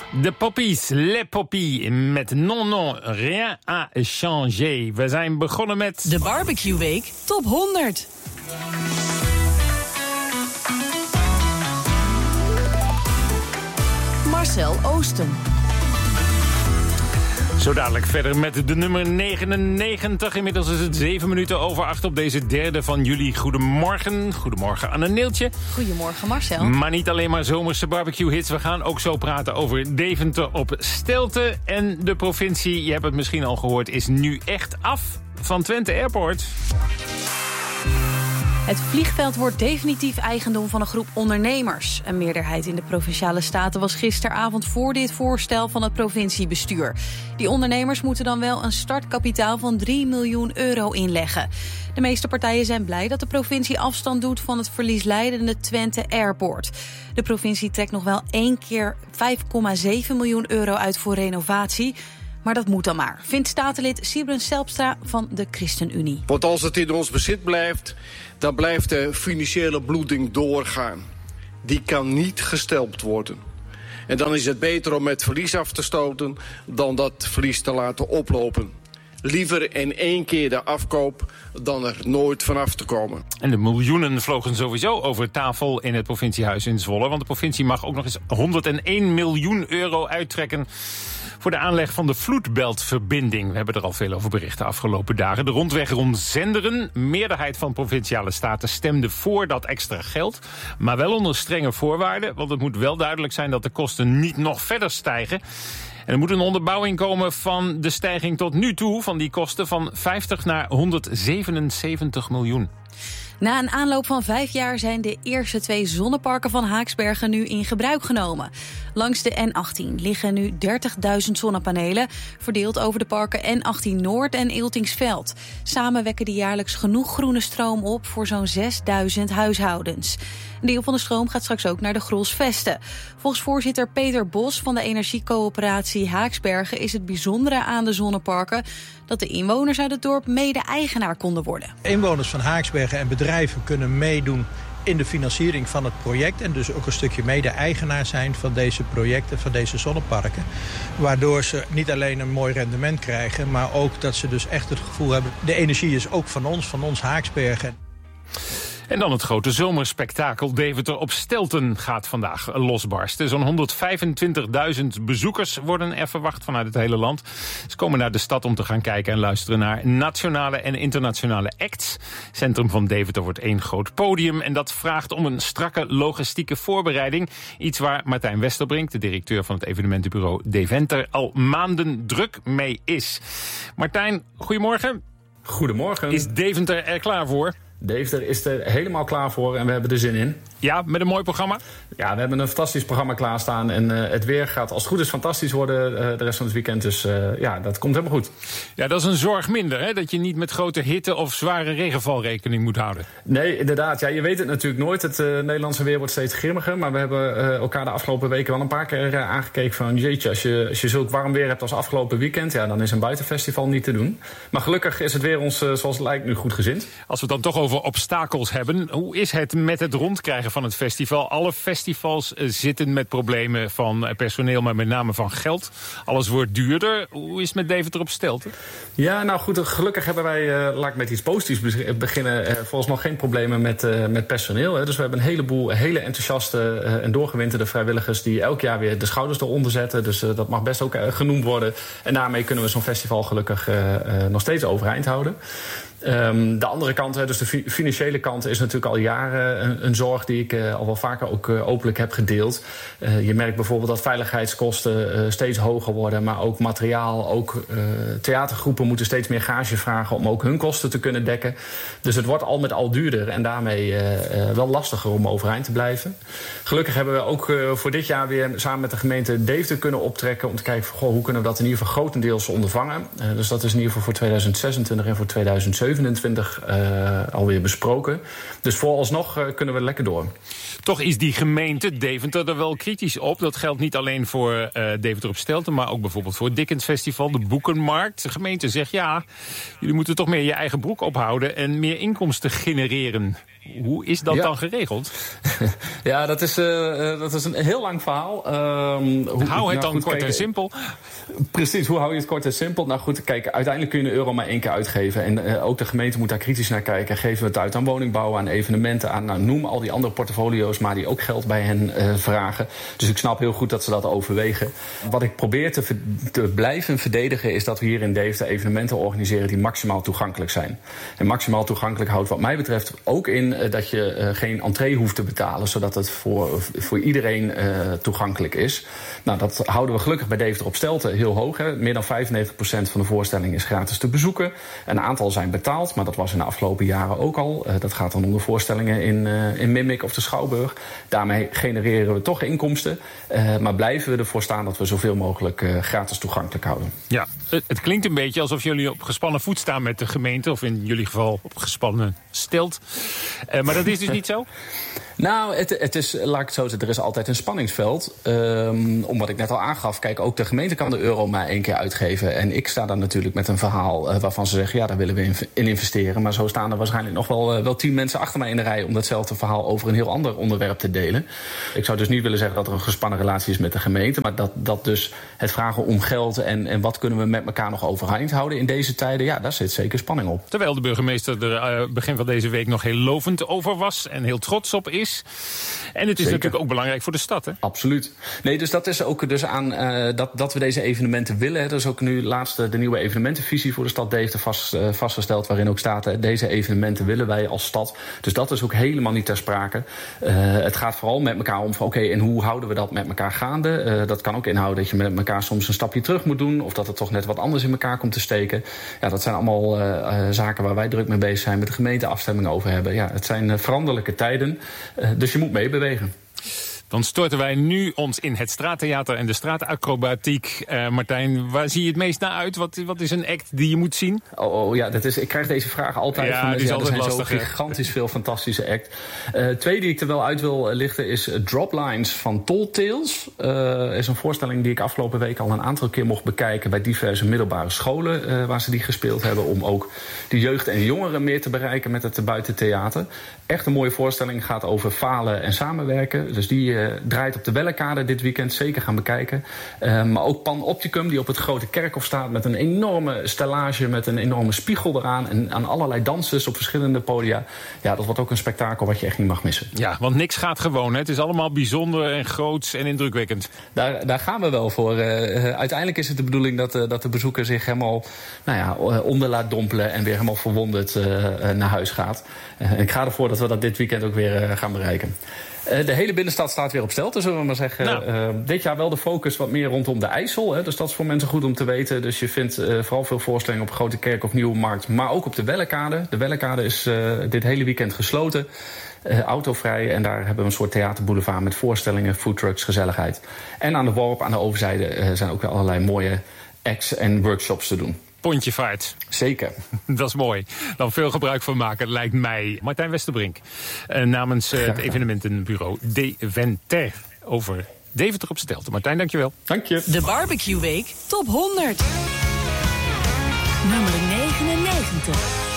De Poppies, Les Poppies, met Non, rien à changer. We zijn begonnen met... De Barbecue Week Top 100. Marcel Oosten. Zo dadelijk verder met de nummer 99. Inmiddels is het 7 minuten over 8 op deze 3e van juli. Goedemorgen. Goedemorgen Anne-Neeltje. Goedemorgen Marcel. Maar niet alleen maar zomerse barbecue-hits. We gaan ook zo praten over Deventer op Stelten. En de provincie, je hebt het misschien al gehoord, is nu echt af van Twente Airport. Het vliegveld wordt definitief eigendom van een groep ondernemers. Een meerderheid in de Provinciale Staten was gisteravond voor dit voorstel van het provinciebestuur. Die ondernemers moeten dan wel een startkapitaal van 3 miljoen euro inleggen. De meeste partijen zijn blij dat de provincie afstand doet van het verlieslijdende Twente Airport. De provincie trekt nog wel 1 keer 5,7 miljoen euro uit voor renovatie. Maar dat moet dan maar, vindt statenlid Siebren Zijlstra van de ChristenUnie. Want als het in ons bezit blijft, dan blijft de financiële bloeding doorgaan. Die kan niet gestelpt worden. En dan is het beter om het verlies af te stoten dan dat verlies te laten oplopen. Liever in 1 keer de afkoop dan er nooit vanaf te komen. En de miljoenen vlogen sowieso over tafel in het provinciehuis in Zwolle. Want de provincie mag ook nog eens 101 miljoen euro uittrekken voor de aanleg van de vloedbeltverbinding. We hebben er al veel over bericht de afgelopen dagen. De rondweg rond Zenderen. Meerderheid van provinciale staten stemde voor dat extra geld. Maar wel onder strenge voorwaarden. Want het moet wel duidelijk zijn dat de kosten niet nog verder stijgen. En er moet een onderbouwing komen van de stijging tot nu toe van die kosten van 50 naar 177 miljoen. Na een aanloop van 5 jaar zijn de eerste 2 zonneparken van Haaksbergen nu in gebruik genomen. Langs de N18 liggen nu 30.000 zonnepanelen, verdeeld over de parken N18 Noord en Eeltingsveld. Samen wekken die jaarlijks genoeg groene stroom op voor zo'n 6.000 huishoudens. Een deel van de stroom gaat straks ook naar de Grolsvesten. Volgens voorzitter Peter Bos van de energiecoöperatie Haaksbergen is het bijzondere aan de zonneparken dat de inwoners uit het dorp mede-eigenaar konden worden. Inwoners van Haaksbergen en bedrijven kunnen meedoen in de financiering van het project en dus ook een stukje mede-eigenaar zijn van deze projecten, van deze zonneparken. Waardoor ze niet alleen een mooi rendement krijgen, maar ook dat ze dus echt het gevoel hebben, de energie is ook van ons Haaksbergen. En dan het grote zomerspektakel Deventer op Stelten gaat vandaag losbarsten. Zo'n 125.000 bezoekers worden er verwacht vanuit het hele land. Ze komen naar de stad om te gaan kijken en luisteren naar nationale en internationale acts. Het centrum van Deventer wordt 1 groot podium en dat vraagt om een strakke logistieke voorbereiding. Iets waar Martijn Westerbrink, de directeur van het evenementenbureau Deventer, al maanden druk mee is. Martijn, goedemorgen. Goedemorgen. Is Deventer er klaar voor? Deventer is er helemaal klaar voor en we hebben er zin in. Ja, met een mooi programma? Ja, we hebben een fantastisch programma klaarstaan. En het weer gaat als het goed is fantastisch worden de rest van het weekend. Dus ja, dat komt helemaal goed. Ja, dat is een zorg minder, hè? Dat je niet met grote hitte of zware regenval rekening moet houden. Nee, inderdaad. Ja, je weet het natuurlijk nooit. Het Nederlandse weer wordt steeds grimmiger. Maar we hebben elkaar de afgelopen weken wel een paar keer aangekeken van jeetje, als je zulk warm weer hebt als afgelopen weekend, ja, dan is een buitenfestival niet te doen. Maar gelukkig is het weer ons, zoals het lijkt, nu goed gezind. Als we het dan toch over obstakels hebben, hoe is het met het rondkrijgen van het festival? Alle festivals zitten met problemen van personeel, maar met name van geld. Alles wordt duurder. Hoe is het met Deventer op Stelten? Ja, nou goed, gelukkig hebben wij, laat ik met iets positiefs beginnen, volgens nog geen problemen met personeel. Hè. Dus we hebben een heleboel hele enthousiaste en doorgewinterde vrijwilligers die elk jaar weer de schouders eronder zetten. Dus dat mag best ook genoemd worden. En daarmee kunnen we zo'n festival gelukkig nog steeds overeind houden. De andere kant, dus de financiële kant, is natuurlijk al jaren een zorg die ik al wel vaker ook openlijk heb gedeeld. Je merkt bijvoorbeeld dat veiligheidskosten steeds hoger worden, maar ook materiaal, ook theatergroepen moeten steeds meer gage vragen om ook hun kosten te kunnen dekken. Dus het wordt al met al duurder en daarmee wel lastiger om overeind te blijven. Gelukkig hebben we ook voor dit jaar weer samen met de gemeente Deventer kunnen optrekken om te kijken van, hoe kunnen we dat in ieder geval grotendeels ondervangen. Dus dat is in ieder geval voor 2026 en voor 2027 alweer besproken. Dus vooralsnog kunnen we lekker door. Toch is die gemeente Deventer er wel kritisch op. Dat geldt niet alleen voor Deventer op Stelten, maar ook bijvoorbeeld voor het Dickens Festival, de Boekenmarkt. De gemeente zegt ja, jullie moeten toch meer je eigen broek ophouden en meer inkomsten genereren. Hoe is dat dan geregeld? Ja, dat is een heel lang verhaal. Hou het dan kort en simpel. Precies, hoe hou je het kort en simpel? Nou goed, kijk, uiteindelijk kun je €1 maar 1 keer uitgeven. En ook de gemeente moet daar kritisch naar kijken. Geven we het uit aan woningbouw, aan evenementen, aan noem al die andere portfolio's, maar die ook geld bij hen vragen. Dus ik snap heel goed dat ze dat overwegen. Wat ik probeer te blijven verdedigen is dat we hier in Deventer evenementen organiseren die maximaal toegankelijk zijn. En maximaal toegankelijk houdt wat mij betreft ook in dat je geen entree hoeft te betalen, zodat het voor iedereen toegankelijk is. Nou, dat houden we gelukkig bij Deventer op Stelten heel hoog. Hè. Meer dan 95% van de voorstelling is gratis te bezoeken. Een aantal zijn betaald, maar dat was in de afgelopen jaren ook al. Dat gaat dan om de voorstellingen in Mimic of de Schouwburg. Daarmee genereren we toch inkomsten. Maar blijven we ervoor staan dat we zoveel mogelijk gratis toegankelijk houden. Ja, het klinkt een beetje alsof jullie op gespannen voet staan met de gemeente. Of in jullie geval op gespannen stilt. Maar dat is dus niet zo? Nou, het is, laat ik het zo zeggen, er is altijd een spanningsveld. Om wat ik net al aangaf, kijk, ook de gemeente kan de euro maar 1 keer uitgeven. En ik sta dan natuurlijk met een verhaal waarvan ze zeggen, ja, daar willen we in investeren. Maar zo staan er waarschijnlijk nog wel 10 mensen achter mij in de rij om datzelfde verhaal over een heel ander onderwerp te delen. Ik zou dus niet willen zeggen dat er een gespannen relatie is met de gemeente. Maar dat dus het vragen om geld en wat kunnen we met elkaar nog overeind houden in deze tijden, ja, daar zit zeker spanning op. Terwijl de burgemeester er begin van deze week nog heel lovend over was en heel trots op is. En het is natuurlijk ook belangrijk voor de stad, hè? Absoluut. Nee, dus dat is ook dus aan dat we deze evenementen willen. Er is ook nu laatst de nieuwe evenementenvisie voor de stad Deventer vastgesteld, waarin ook staat, deze evenementen willen wij als stad. Dus dat is ook helemaal niet ter sprake. Het gaat vooral met elkaar om van oké, en hoe houden we dat met elkaar gaande? Dat kan ook inhouden dat je met elkaar soms een stapje terug moet doen, of dat het toch net wat anders in elkaar komt te steken. Ja, dat zijn allemaal zaken waar wij druk mee bezig zijn, met de gemeente afstemmingen over hebben. Ja, het zijn veranderlijke tijden. Dus je moet meebewegen. Dan storten wij nu ons in het straattheater en de straatacrobatiek. Martijn, waar zie je het meest naar uit? Wat is een act die je moet zien? Ja, ik krijg deze vragen altijd van mensen. Er zijn lastig, zo gigantisch veel fantastische act. 2 die ik er wel uit wil lichten is Droplines van Tall Tales. Is een voorstelling die ik afgelopen week al een aantal keer mocht bekijken bij diverse middelbare scholen waar ze die gespeeld hebben, om ook de jeugd en jongeren meer te bereiken met het buitentheater. Echt een mooie voorstelling, gaat over falen en samenwerken. Dus die draait op de Wellekade dit weekend, zeker gaan bekijken. Maar ook Panopticum, die op het Grote Kerkhof staat met een enorme stellage, met een enorme spiegel eraan en aan allerlei dansers op verschillende podia. Ja, dat wordt ook een spektakel wat je echt niet mag missen. Ja, want niks gaat gewoon. Hè? Het is allemaal bijzonder en groots en indrukwekkend. Daar gaan we wel voor. Uiteindelijk is het de bedoeling dat de bezoeker zich helemaal onder laat dompelen en weer helemaal verwonderd naar huis gaat. Ik ga ervoor dat we dat dit weekend ook weer gaan bereiken. De hele binnenstad staat weer op Stelten, zullen we maar zeggen. Nou. Dit jaar wel de focus wat meer rondom de IJssel. Hè, dus dat is voor mensen goed om te weten. Dus je vindt vooral veel voorstellingen op Grote Kerk of Nieuwe Markt, maar ook op de Wellekade. De Wellekade is dit hele weekend gesloten. Autovrij. En daar hebben we een soort theaterboulevard met voorstellingen, foodtrucks, gezelligheid. En aan de Worp, aan de overzijde, zijn ook weer allerlei mooie acts en workshops te doen. Pontje vaart. Zeker. Dat is mooi. Dan veel gebruik van maken, lijkt mij. Martijn Westerbrink, namens het evenementenbureau Deventer over Deventer op Stelten. Martijn, dankjewel. Dank je. De Barbecue Week Top 100. Nummer 99.